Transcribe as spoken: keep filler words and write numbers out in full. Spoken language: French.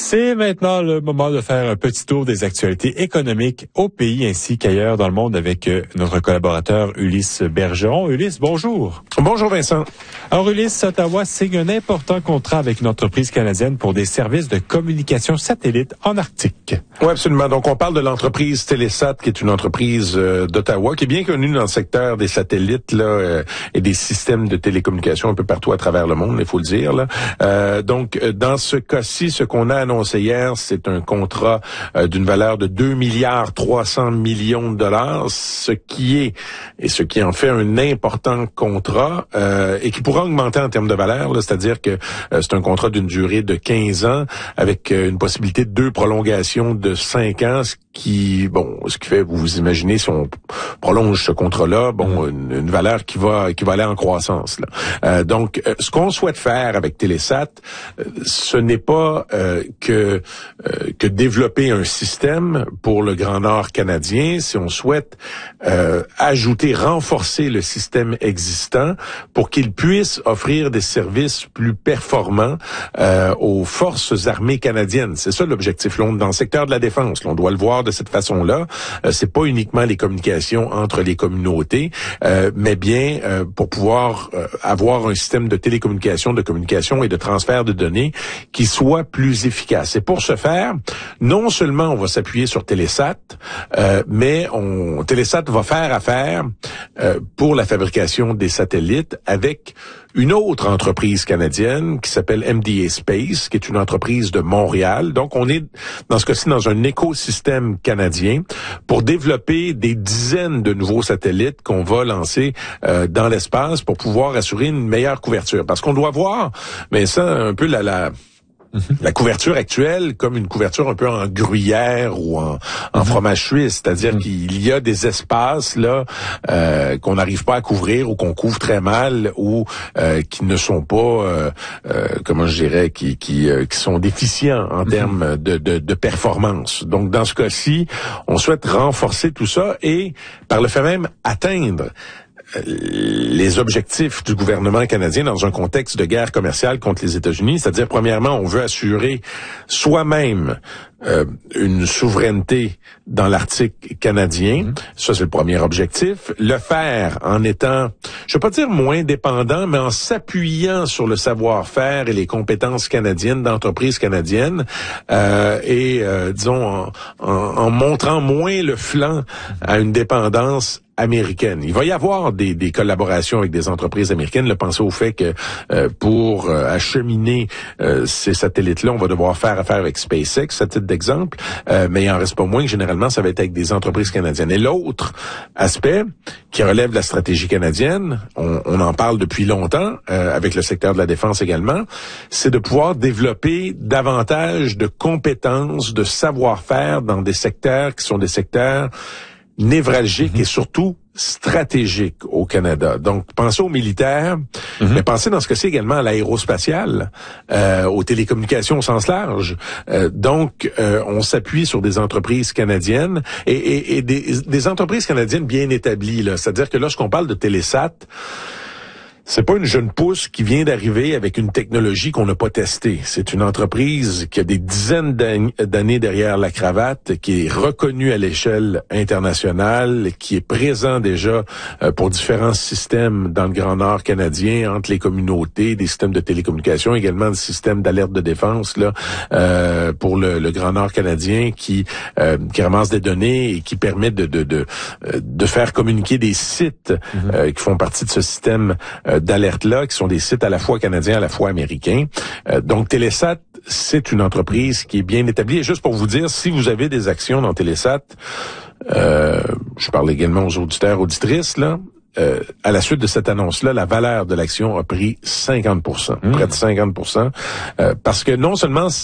C'est maintenant le moment de faire un petit tour des actualités économiques au pays ainsi qu'ailleurs dans le monde avec notre collaborateur Ulysse Bergeron. Ulysse, bonjour. Bonjour Vincent. Alors Ulysse, Ottawa signe un important contrat avec une entreprise canadienne pour des services de communication satellite en Arctique. Oui, absolument. Donc on parle de l'entreprise Telesat, qui est une entreprise euh, d'Ottawa, qui est bien connue dans le secteur des satellites là euh, et des systèmes de télécommunication un peu partout à travers le monde, il faut le dire. Là. Euh, donc dans ce cas-ci, ce qu'on a annoncé hier, c'est un contrat euh, d'une valeur de deux milliards trois cents millions de dollars, ce qui est et ce qui en fait un important contrat euh, et qui pourra augmenter en termes de valeur, là, c'est-à-dire que euh, c'est un contrat d'une durée de quinze ans avec euh, une possibilité de deux prolongations de cinq ans, ce qui, bon, ce qui fait, vous vous imaginez, si on prolonge ce contrat-là, bon, une, une valeur qui va qui va aller en croissance. Là. Euh, donc, euh, ce qu'on souhaite faire avec Telesat, euh, ce n'est pas euh, que euh, que développer un système pour le Grand Nord canadien. Si on souhaite euh, ajouter, renforcer le système existant pour qu'il puisse offrir des services plus performants euh, aux forces armées canadiennes. C'est ça l'objectif. Là, dans le secteur de la défense, là, on doit le voir de cette façon-là. Euh, c'est pas uniquement les communications entre les communautés, euh, mais bien euh, pour pouvoir euh, avoir un système de télécommunication, de communication et de transfert de données qui soit plus efficace. Et pour ce faire, non seulement on va s'appuyer sur Telesat, euh, mais on Telesat va faire affaire euh, pour la fabrication des satellites avec une autre entreprise canadienne qui s'appelle M D A Space, qui est une entreprise de Montréal. Donc, on est, dans ce cas-ci, dans un écosystème canadien pour développer des dizaines de nouveaux satellites qu'on va lancer euh, dans l'espace pour pouvoir assurer une meilleure couverture. Parce qu'on doit voir, mais ça, un peu la... la La couverture actuelle, comme une couverture un peu en gruyère ou en, en fromage suisse, c'est-à-dire qu'il y a des espaces là euh, qu'on n'arrive pas à couvrir ou qu'on couvre très mal ou euh, qui ne sont pas, euh, euh, comment je dirais, qui qui, euh, qui sont déficients en termes de, de, de performance. Donc dans ce cas-ci, on souhaite renforcer tout ça et par le fait même atteindre les objectifs du gouvernement canadien dans un contexte de guerre commerciale contre les États-Unis, c'est-à-dire premièrement, on veut assurer soi-même euh, une souveraineté dans l'Arctique canadien. Mmh. Ça, c'est le premier objectif. Le faire en étant, je ne veux pas dire moins dépendant, mais en s'appuyant sur le savoir-faire et les compétences canadiennes d'entreprises canadiennes euh, et, euh, disons, en, en, en montrant moins le flanc à une dépendance américaine. Il va y avoir des, des collaborations avec des entreprises américaines. Le penser au fait que euh, pour euh, acheminer euh, ces satellites-là, on va devoir faire affaire avec SpaceX, à titre d'exemple, euh, mais il en reste pas moins que généralement, ça va être avec des entreprises canadiennes. Et l'autre aspect qui relève de la stratégie canadienne, on, on en parle depuis longtemps, euh, avec le secteur de la défense également, c'est de pouvoir développer davantage de compétences, de savoir-faire dans des secteurs qui sont des secteurs névralgique mm-hmm. et surtout stratégique au Canada. Donc, pensez aux militaires, mm-hmm. mais pensez dans ce cas-ci également à l'aérospatiale, euh, aux télécommunications au sens large. Euh, donc, euh, on s'appuie sur des entreprises canadiennes et, et, et des, des entreprises canadiennes bien établies. Là. C'est-à-dire que lorsqu'on parle de Telesat, c'est pas une jeune pousse qui vient d'arriver avec une technologie qu'on n'a pas testée. C'est une entreprise qui a des dizaines d'années derrière la cravate, qui est reconnue à l'échelle internationale, qui est présent déjà pour différents systèmes dans le Grand Nord canadien, entre les communautés, des systèmes de télécommunications, également des systèmes d'alerte de défense là euh, pour le, le Grand Nord canadien, qui euh, qui ramasse des données et qui permet de de de, de faire communiquer des sites mm-hmm. euh, qui font partie de ce système euh, d'alerte-là, qui sont des sites à la fois canadiens, à la fois américains. Euh, donc, Telesat, c'est une entreprise qui est bien établie. Et juste pour vous dire, si vous avez des actions dans Telesat, euh, je parle également aux auditeurs, auditrices, là, Euh, à la suite de cette annonce-là, la valeur de l'action a pris cinquante pour cent, mmh. près de cinquante pour cent, euh, parce que non seulement